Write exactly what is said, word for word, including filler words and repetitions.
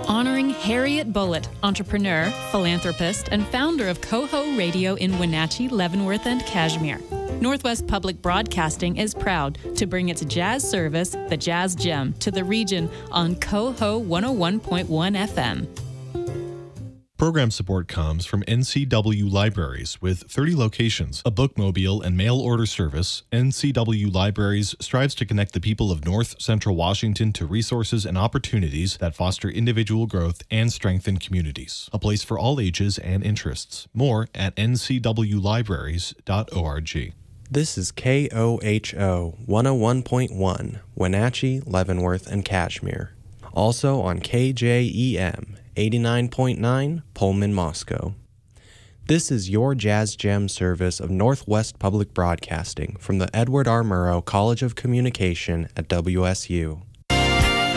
Honoring Harriet Bullitt, entrepreneur, philanthropist, and founder of Coho Radio in Wenatchee, Leavenworth, and Cashmere. Northwest Public Broadcasting is proud to bring its jazz service, the Jazz Gem, to the region on Coho one oh one point one F M. Program support comes from N C W Libraries. With thirty locations, a bookmobile, and mail order service, N C W Libraries strives to connect the people of North Central Washington to resources and opportunities that foster individual growth and strengthen communities. A place for all ages and interests. More at n c w libraries dot org. This is K O H O one oh one point one, Wenatchee, Leavenworth, and Cashmere. Also on K J E M eighty-nine point nine, Pullman, Moscow. This is your Jazz Gem service of Northwest Public Broadcasting from the Edward R. Murrow College of Communication at W S U.